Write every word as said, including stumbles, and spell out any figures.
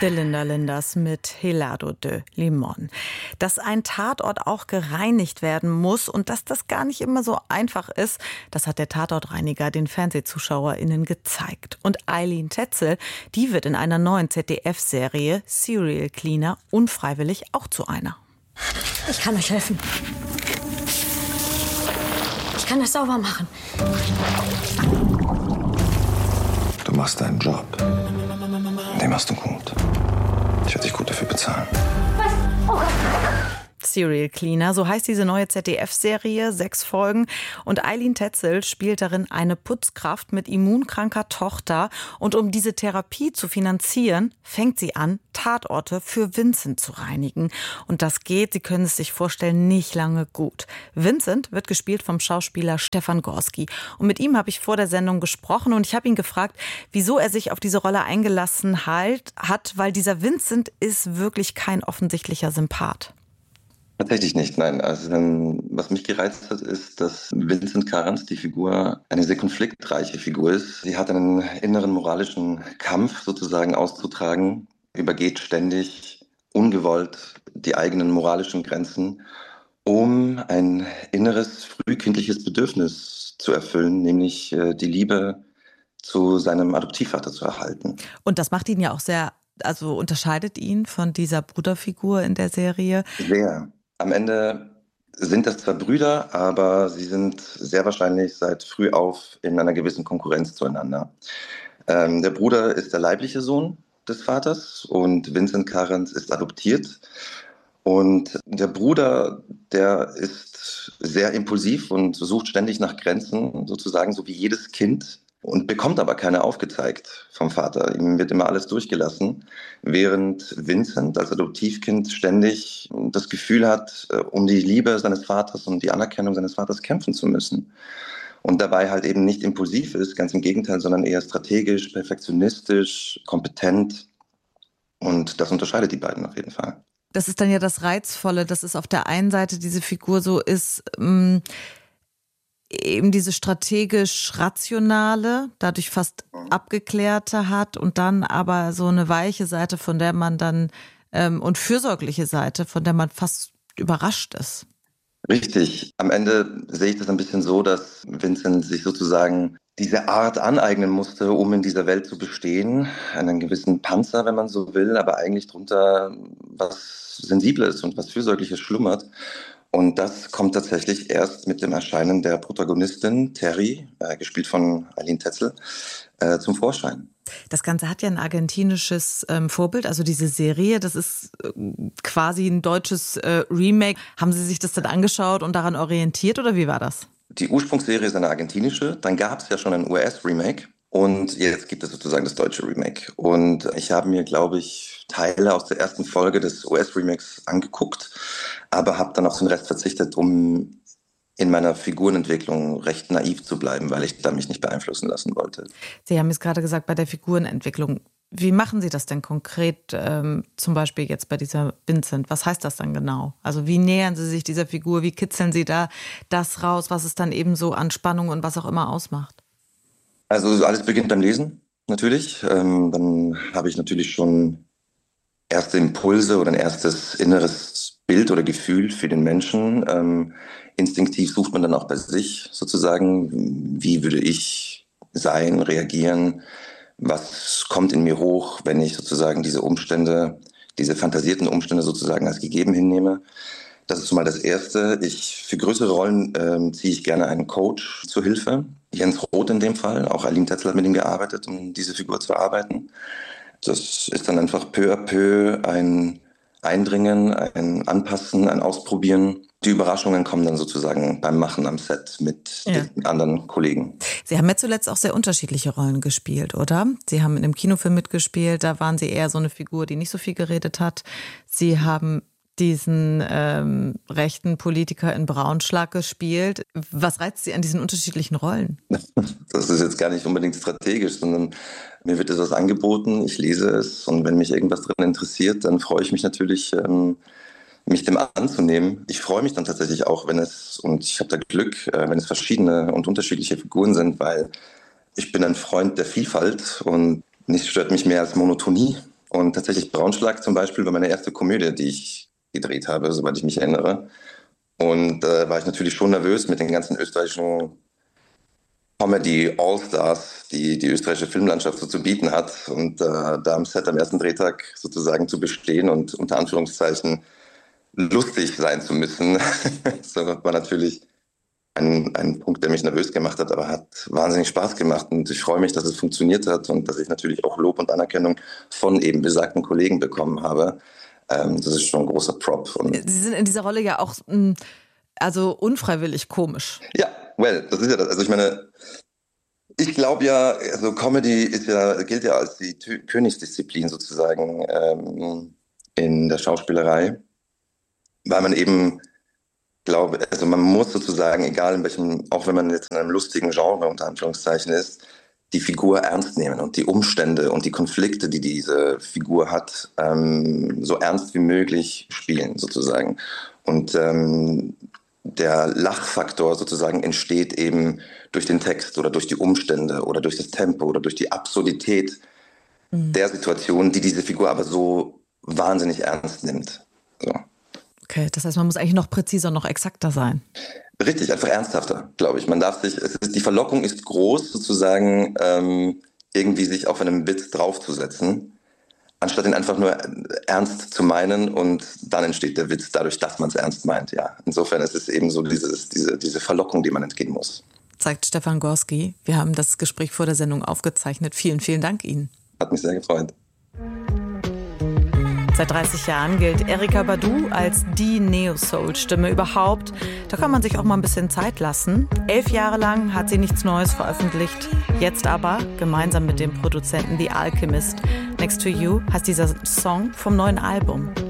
De Linda Linders mit Helado de Limon. Dass ein Tatort auch gereinigt werden muss und dass das gar nicht immer so einfach ist, das hat der Tatortreiniger den FernsehzuschauerInnen gezeigt. Und Eileen Tetzel, die wird in einer neuen Z D F-Serie Serial Cleaner unfreiwillig auch zu einer. Ich kann euch helfen. Ich kann das sauber machen. Du machst deinen Job. Den machst du gut. Ich werde dich gut dafür bezahlen. Was? Oh Gott. Serial Cleaner, so heißt diese neue Z D F-Serie, sechs Folgen. Und Eileen Tetzel spielt darin eine Putzkraft mit immunkranker Tochter. Und um diese Therapie zu finanzieren, fängt sie an, Tatorte für Vincent zu reinigen. Und das geht, Sie können es sich vorstellen, nicht lange gut. Vincent wird gespielt vom Schauspieler Stefan Gorski. Und mit ihm habe ich vor der Sendung gesprochen und ich habe ihn gefragt, wieso er sich auf diese Rolle eingelassen hat, weil dieser Vincent ist wirklich kein offensichtlicher Sympath. Tatsächlich nicht, nein. Also was mich gereizt hat, ist, dass Vincent Karens, die Figur, eine sehr konfliktreiche Figur ist. Sie hat einen inneren moralischen Kampf sozusagen auszutragen, übergeht ständig ungewollt die eigenen moralischen Grenzen, um ein inneres, frühkindliches Bedürfnis zu erfüllen, nämlich die Liebe zu seinem Adoptivvater zu erhalten. Und das macht ihn ja auch sehr, also unterscheidet ihn von dieser Bruderfigur in der Serie? Sehr. Am Ende sind das zwar Brüder, aber sie sind sehr wahrscheinlich seit früh auf in einer gewissen Konkurrenz zueinander. Ähm, der Bruder ist der leibliche Sohn des Vaters und Vincent Karens ist adoptiert. Und der Bruder, der ist sehr impulsiv und sucht ständig nach Grenzen, sozusagen so wie jedes Kind. Und bekommt aber keine aufgezeigt vom Vater. Ihm wird immer alles durchgelassen, während Vincent als Adoptivkind ständig das Gefühl hat, um die Liebe seines Vaters und die Anerkennung seines Vaters kämpfen zu müssen. Und dabei halt eben nicht impulsiv ist, ganz im Gegenteil, sondern eher strategisch, perfektionistisch, kompetent. Und das unterscheidet die beiden auf jeden Fall. Das ist dann ja das Reizvolle, dass es auf der einen Seite diese Figur so ist, ähm eben diese strategisch-rationale, dadurch fast abgeklärte hat und dann aber so eine weiche Seite, von der man dann ähm, und fürsorgliche Seite, von der man fast überrascht ist. Richtig. Am Ende sehe ich das ein bisschen so, dass Vincent sich sozusagen diese Art aneignen musste, um in dieser Welt zu bestehen. Einen gewissen Panzer, wenn man so will, aber eigentlich drunter was Sensibles und was Fürsorgliches schlummert. Und das kommt tatsächlich erst mit dem Erscheinen der Protagonistin Terry, äh, gespielt von Eileen Tetzel, äh, zum Vorschein. Das Ganze hat ja ein argentinisches ähm, Vorbild, also diese Serie, das ist äh, quasi ein deutsches äh, Remake. Haben Sie sich das dann angeschaut und daran orientiert oder wie war das? Die Ursprungsserie ist eine argentinische, dann gab es ja schon ein U S-Remake. Und jetzt gibt es sozusagen das deutsche Remake. Und ich habe mir, glaube ich, Teile aus der ersten Folge des U S-Remakes angeguckt, aber habe dann auf den Rest verzichtet, um in meiner Figurenentwicklung recht naiv zu bleiben, weil ich da mich nicht beeinflussen lassen wollte. Sie haben jetzt gerade gesagt, bei der Figurenentwicklung. Wie machen Sie das denn konkret, ähm, zum Beispiel jetzt bei dieser Vincent? Was heißt das dann genau? Also wie nähern Sie sich dieser Figur? Wie kitzeln Sie da das raus, was es dann eben so an Spannung und was auch immer ausmacht? Also alles beginnt beim Lesen, natürlich. Ähm, dann habe ich natürlich schon erste Impulse oder ein erstes inneres Bild oder Gefühl für den Menschen. Ähm, instinktiv sucht man dann auch bei sich sozusagen, wie würde ich sein, reagieren, was kommt in mir hoch, wenn ich sozusagen diese Umstände, diese fantasierten Umstände sozusagen als gegeben hinnehme. Das ist mal das Erste. Ich, für größere Rollen ähm, ziehe ich gerne einen Coach zur Hilfe. Jens Roth in dem Fall. Auch Eileen Tetzel hat mit ihm gearbeitet, um diese Figur zu erarbeiten. Das ist dann einfach peu à peu ein Eindringen, ein Anpassen, ein Ausprobieren. Die Überraschungen kommen dann sozusagen beim Machen am Set mit ja. den anderen Kollegen. Sie haben ja zuletzt auch sehr unterschiedliche Rollen gespielt, oder? Sie haben in einem Kinofilm mitgespielt, da waren Sie eher so eine Figur, die nicht so viel geredet hat. Sie haben diesen ähm, rechten Politiker in Braunschlag gespielt. Was reizt Sie an diesen unterschiedlichen Rollen? Das ist jetzt gar nicht unbedingt strategisch, sondern mir wird etwas angeboten, ich lese es und wenn mich irgendwas drin interessiert, dann freue ich mich natürlich, ähm, mich dem anzunehmen. Ich freue mich dann tatsächlich auch, wenn es, und ich habe da Glück, äh, wenn es verschiedene und unterschiedliche Figuren sind, weil ich bin ein Freund der Vielfalt und nichts stört mich mehr als Monotonie. Und tatsächlich Braunschlag zum Beispiel war meine erste Komödie, die ich gedreht habe, soweit ich mich erinnere. Und da äh, war ich natürlich schon nervös mit den ganzen österreichischen Comedy-Allstars, die die österreichische Filmlandschaft so zu bieten hat. Und äh, da am Set am ersten Drehtag sozusagen zu bestehen und unter Anführungszeichen lustig sein zu müssen, das war natürlich ein, ein Punkt, der mich nervös gemacht hat, aber hat wahnsinnig Spaß gemacht. Und ich freue mich, dass es funktioniert hat und dass ich natürlich auch Lob und Anerkennung von eben besagten Kollegen bekommen habe. Ähm, das ist schon ein großer Prop. Und Sie sind in dieser Rolle ja auch also unfreiwillig komisch. Ja, well, das ist ja das. Also ich meine, ich glaube ja, also Comedy ist ja, gilt ja als die Tö- Königsdisziplin sozusagen ähm, in der Schauspielerei, weil man eben, glaube, also man muss sozusagen, egal in welchem, auch wenn man jetzt in einem lustigen Genre unter Anführungszeichen ist, die Figur ernst nehmen und die Umstände und die Konflikte, die diese Figur hat, ähm, so ernst wie möglich spielen sozusagen. Und ähm, der Lachfaktor sozusagen entsteht eben durch den Text oder durch die Umstände oder durch das Tempo oder durch die Absurdität mhm. der Situation, die diese Figur aber so wahnsinnig ernst nimmt. So. Okay, das heißt, man muss eigentlich noch präziser, noch exakter sein. Richtig, einfach ernsthafter, glaube ich. Man darf sich, es ist, die Verlockung ist groß, sozusagen ähm, irgendwie sich auf einen Witz draufzusetzen, anstatt ihn einfach nur ernst zu meinen und dann entsteht der Witz dadurch, dass man es ernst meint. Ja, insofern ist es eben so dieses, diese, diese Verlockung, die man entgehen muss. Sagt Stefan Gorski. Wir haben das Gespräch vor der Sendung aufgezeichnet. Vielen, vielen Dank Ihnen. Hat mich sehr gefreut. Seit dreißig Jahren gilt Erykah Badu als die Neo-Soul-Stimme überhaupt. Da kann man sich auch mal ein bisschen Zeit lassen. Elf Jahre lang hat sie nichts Neues veröffentlicht. Jetzt aber, gemeinsam mit dem Produzenten The Alchemist, Next to You heißt dieser Song vom neuen Album.